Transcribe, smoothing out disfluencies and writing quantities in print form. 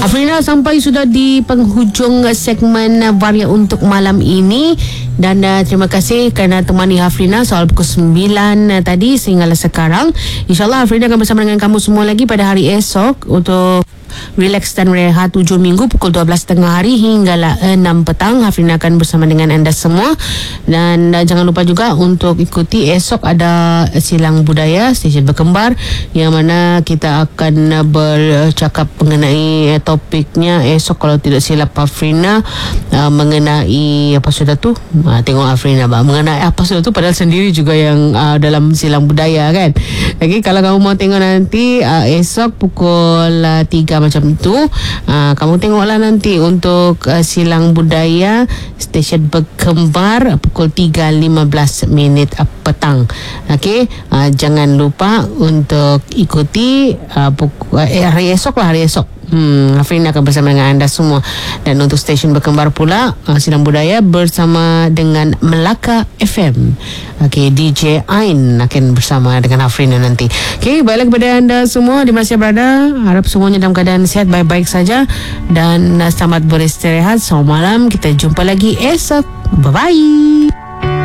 Afrina, sampai sudah di penghujung segmen Varia untuk malam ini. Dan terima kasih kerana temani Afrina soal pukul 9 tadi sehinggalah sekarang. InsyaAllah Afrina akan bersama dengan kamu semua lagi pada hari esok untuk relax dan rehat hujung minggu pukul 12.30 hari hinggalah 6 petang. Afrina akan bersama dengan anda semua. Dan jangan lupa juga untuk ikuti esok ada Silang Budaya Stesen Berkembar, yang mana kita akan bercakap mengenai topiknya esok kalau tidak silap Afrina, mengenai apa sudah tu, tengok Afrina mengenai apa sudah tu, padahal sendiri juga yang dalam Silang Budaya kan. Okay, kalau kamu mau tengok nanti esok pukul 3 macam tu, kamu tengoklah nanti untuk Silang Budaya Stesen Berkembar pukul 3.15 petang. Okey, jangan lupa untuk ikuti hari esok lah, hari esok. Afrina akan bersama dengan anda semua. Dan untuk stesen Berkembar pula, Silang Budaya bersama dengan Melaka FM. Okey, DJ Ain akan bersama dengan Afrina nanti. Okey, baiklah kepada anda semua di mana berada, harap semuanya dalam keadaan sihat, baik-baik saja, dan selamat beristirahat. Selamat malam, kita jumpa lagi esok. Bye-bye.